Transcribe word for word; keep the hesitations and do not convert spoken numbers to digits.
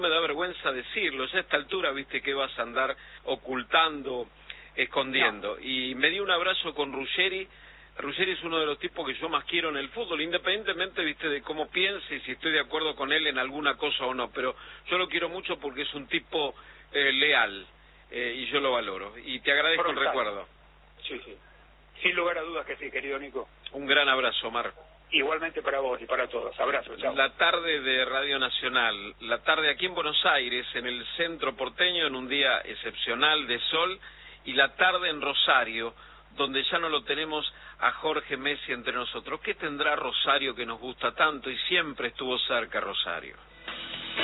Me da vergüenza decirlo, ya a esta altura, viste, que vas a andar ocultando, escondiendo. No. Y me di un abrazo con Ruggeri. Ruggeri es uno de los tipos que yo más quiero en el fútbol, independientemente, viste, de cómo piense, si estoy de acuerdo con él en alguna cosa o no, pero yo lo quiero mucho porque es un tipo eh, leal, eh, y yo lo valoro. Y te agradezco el recuerdo. Sí, sí. Sin lugar a dudas que sí, querido Nico. Un gran abrazo, Omar. Igualmente para vos y para todos. Abrazo, chao. La tarde de Radio Nacional, la tarde aquí en Buenos Aires, en el centro porteño, en un día excepcional de sol, y la tarde en Rosario, donde ya no lo tenemos a Jorge Messi entre nosotros. ¿Qué tendrá Rosario que nos gusta tanto y siempre estuvo cerca Rosario?